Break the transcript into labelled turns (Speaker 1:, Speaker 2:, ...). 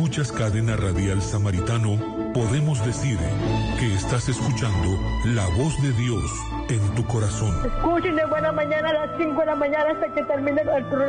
Speaker 1: escuchas Cadena Radial Samaritano, podemos decir que estás escuchando la voz de Dios en tu corazón.
Speaker 2: Escuchen de buena mañana a las 5 de la mañana hasta que termine el programa.